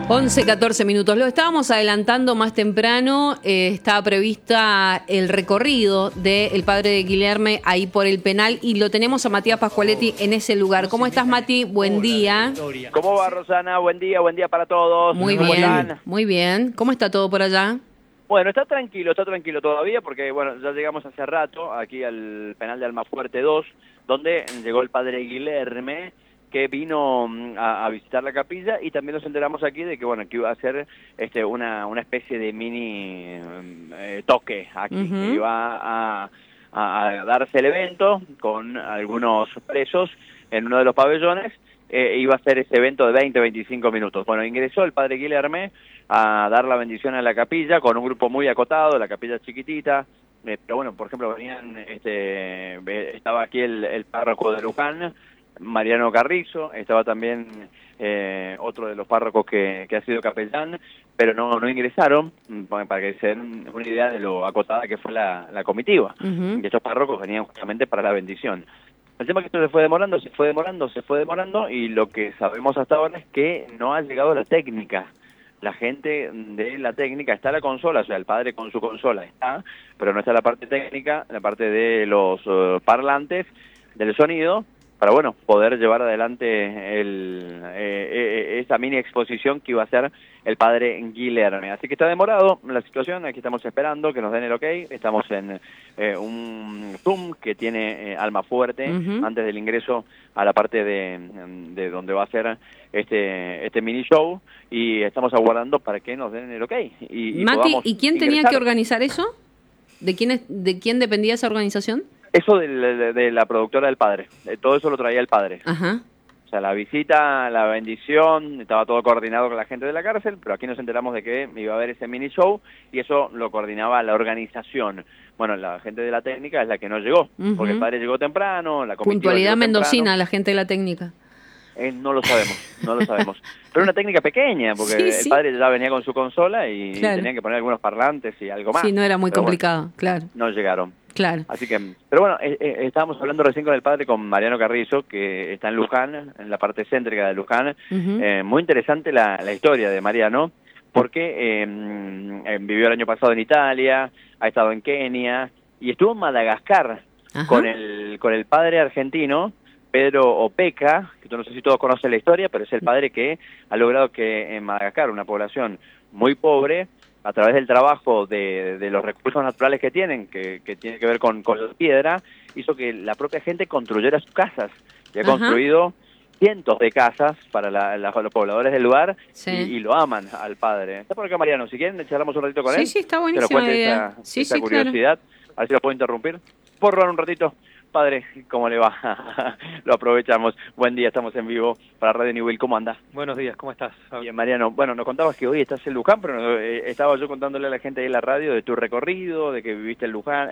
11, 14 minutos. Lo estábamos adelantando más temprano. Estaba prevista el recorrido del padre de Guilherme ahí por el penal y lo tenemos a Matías Pascualetti en ese lugar. ¿Cómo estás, Mati? Buen día. ¿Cómo va, Rosana? Buen día para todos. Muy bien, muy bien. ¿Cómo está todo por allá? Bueno, está tranquilo todavía porque, bueno, ya llegamos hace rato aquí al penal de Almafuerte 2, donde llegó el padre Guilherme, que vino a visitar la capilla, y también nos enteramos aquí de que, bueno, que iba a hacer una especie de mini toque aquí, que iba a darse el evento con algunos presos en uno de los pabellones. Iba a hacer ese evento de 20-25 minutos. Bueno, ingresó el padre Guilherme a dar la bendición a la capilla con un grupo muy acotado, la capilla chiquitita, pero bueno, por ejemplo, estaba aquí el párroco de Luján, Mariano Carrizo, estaba también otro de los párrocos que ha sido capellán, pero no ingresaron, para que se den una idea de lo acotada que fue la comitiva. Y estos párrocos venían justamente para la bendición. El tema es que esto se fue demorando, y lo que sabemos hasta ahora es que no ha llegado la técnica. La gente de la técnica, está la consola, o sea, el padre con su consola está, pero no está la parte técnica, la parte de los parlantes, del sonido, para, bueno, poder llevar adelante esta mini exposición que iba a hacer el padre Guilherme. Así que está demorado la situación, aquí estamos esperando que nos den el ok, estamos en un Zoom que tiene Almafuerte, antes del ingreso a la parte de donde va a ser este mini show, y estamos aguardando para que nos den el ok. Mati, ¿y quién tenía que organizar eso? ¿De quién dependía esa organización? Eso de la productora del padre, todo eso lo traía el padre. Ajá. O sea, la visita, la bendición, estaba todo coordinado con la gente de la cárcel, pero aquí nos enteramos de que iba a haber ese mini show, y eso lo coordinaba la organización. Bueno, la gente de la técnica es la que no llegó, porque el padre llegó temprano, la comitiva puntualidad llegó mendocina, temprano. la gente de la técnica. No lo sabemos. Pero una técnica pequeña, porque el padre ya venía con su consola y tenían que poner algunos parlantes y algo más. Sí, no era muy complicado, bueno, claro. No llegaron. Claro. Así que, pero bueno, estábamos hablando recién con el padre, con Mariano Carrizo, que está en Luján, en la parte céntrica de Luján. Muy interesante la historia de Mariano, porque vivió el año pasado en Italia, ha estado en Kenia y estuvo en Madagascar con el padre argentino Pedro Opeca, que no sé si todos conocen la historia, pero es el padre que ha logrado que en Madagascar, una población muy pobre, a través del trabajo de los recursos naturales que tienen, que tiene que ver con la piedra, hizo que la propia gente construyera sus casas, y ha construido cientos de casas para los pobladores del lugar, y lo aman al padre. Está por acá Mariano, si quieren charlamos un ratito con él. Sí, está buenísima que nos cuente idea. esta curiosidad, a ver si lo puedo interrumpir. ¿Puedo robar un ratito? Padre, ¿cómo le va? Lo aprovechamos. Buen día, estamos en vivo para Radio Newell. ¿Cómo anda? Buenos días, ¿cómo estás? Bien, Mariano. Bueno, nos contabas que hoy estás en Luján, pero estaba yo contándole a la gente de la radio de tu recorrido, de que viviste en Luján,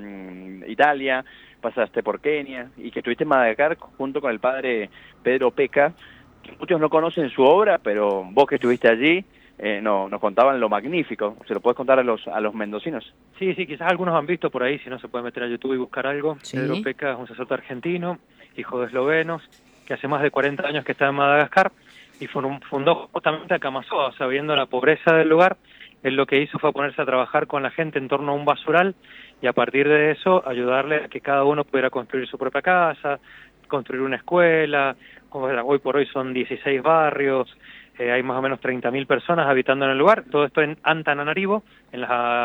en Italia, pasaste por Kenia, y que estuviste en Madagascar junto con el padre Pedro Opeca, que muchos no conocen su obra, pero vos que estuviste allí, nos contaban lo magnífico. ¿Se lo puedes contar a los mendocinos? Sí, quizás algunos han visto por ahí, si no se puede meter a YouTube y buscar algo. Pedro Opeca es un sacerdote argentino, hijo de eslovenos, que hace más de 40 años que está en Madagascar, y fundó justamente a Camasoa, sabiendo la pobreza del lugar. Él lo que hizo fue ponerse a trabajar con la gente en torno a un basural, y a partir de eso ayudarle a que cada uno pudiera construir su propia casa, construir una escuela. Hoy por hoy son 16 barrios, hay más o menos 30.000 personas habitando en el lugar. Todo esto en Antananarivo, en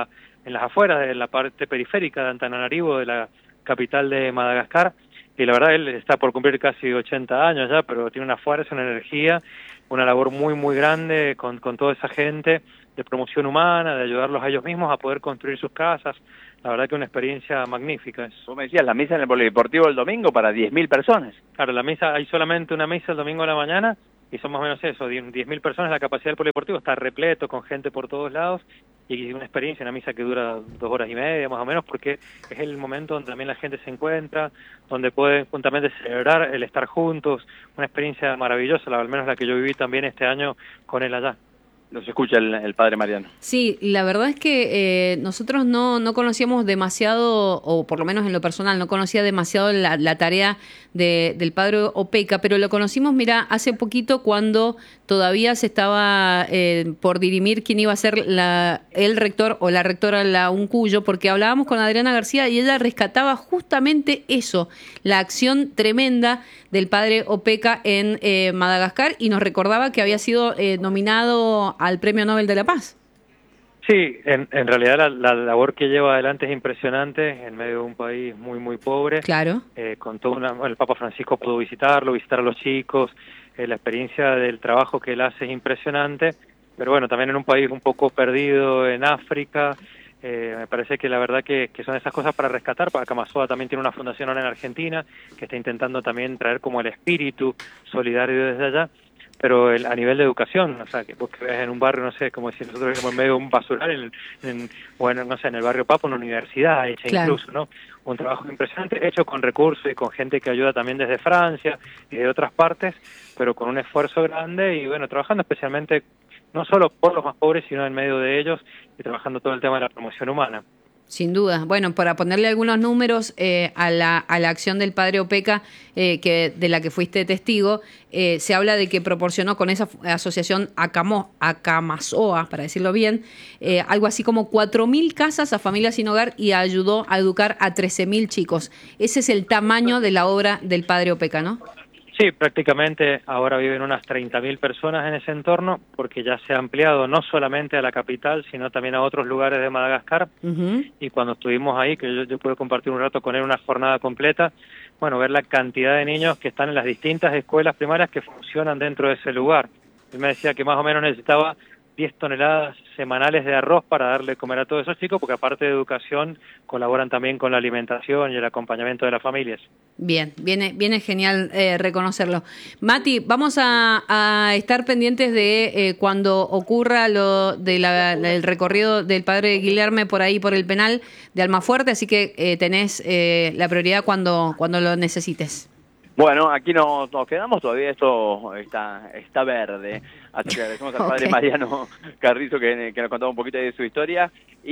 las afueras, en la parte periférica de Antananarivo, de la capital de Madagascar. Y la verdad, él está por cumplir casi 80 años ya, pero tiene una fuerza, una energía, una labor muy, muy grande con toda esa gente de promoción humana, de ayudarlos a ellos mismos a poder construir sus casas. La verdad que una experiencia magnífica. Vos me decías, la misa en el Polideportivo el domingo para 10.000 personas. Claro, la misa, hay solamente una misa el domingo a la mañana, y son más o menos eso, 10.000 personas. La capacidad del polideportivo está repleto, con gente por todos lados, y una experiencia, una misa que dura 2 horas y media más o menos, porque es el momento donde también la gente se encuentra, donde pueden juntamente celebrar el estar juntos. Una experiencia maravillosa, al menos la que yo viví también este año con él allá. Los escucha el padre Mariano. Sí, la verdad es que nosotros no conocíamos demasiado, o por lo menos en lo personal, no conocía demasiado la tarea del padre Opeka, pero lo conocimos, mira, hace poquito cuando todavía se estaba por dirimir quién iba a ser el rector o la rectora de la UNCUYO, porque hablábamos con Adriana García y ella rescataba justamente eso, la acción tremenda del padre Opeka en Madagascar, y nos recordaba que había sido nominado al Premio Nobel de la Paz. Sí, en realidad la labor que lleva adelante es impresionante en medio de un país muy, muy pobre. Claro. Con el Papa Francisco pudo visitar a los chicos, la experiencia del trabajo que él hace es impresionante, pero bueno, también en un país un poco perdido en África. Me parece que la verdad que son esas cosas para rescatar. Acamasoa también tiene una fundación ahora en Argentina que está intentando también traer como el espíritu solidario desde allá, pero a nivel de educación, o sea, que vos que ves en un barrio, no sé, como si nosotros vivimos en medio de un basural, bueno, no sé, en el barrio Papo, una universidad hecha, claro, incluso, ¿no? Un trabajo impresionante, hecho con recursos y con gente que ayuda también desde Francia y de otras partes, pero con un esfuerzo grande y, bueno, trabajando especialmente no solo por los más pobres, sino en medio de ellos, y trabajando todo el tema de la promoción humana. Sin duda. Bueno, para ponerle algunos números a la acción del padre Opeka, de la que fuiste testigo, se habla de que proporcionó con esa asociación Acamasoa, para decirlo bien, algo así como 4.000 casas a familias sin hogar y ayudó a educar a 13.000 chicos. Ese es el tamaño de la obra del padre Opeka, ¿no? Sí, prácticamente ahora viven unas 30.000 personas en ese entorno, porque ya se ha ampliado no solamente a la capital, sino también a otros lugares de Madagascar. Uh-huh. Y cuando estuvimos ahí, que yo pude compartir un rato con él, una jornada completa, bueno, ver la cantidad de niños que están en las distintas escuelas primarias que funcionan dentro de ese lugar. Él me decía que más o menos necesitaba 10 toneladas semanales de arroz para darle comer a todos esos chicos, porque aparte de educación colaboran también con la alimentación y el acompañamiento de las familias. Bien, viene genial reconocerlo. Mati, vamos a estar pendientes de cuando ocurra lo de el recorrido del padre Guilherme por ahí, por el penal de Almafuerte, así que tenés la prioridad cuando lo necesites. Bueno, aquí nos quedamos, todavía esto está verde, así que agradecemos al padre Mariano Carrizo que nos contaba un poquito de su historia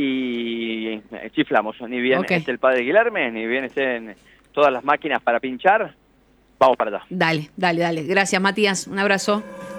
y chiflamos, ni bien esté el padre Guilherme, ni bien estén todas las máquinas para pinchar, vamos para allá. Dale, gracias Matías, un abrazo.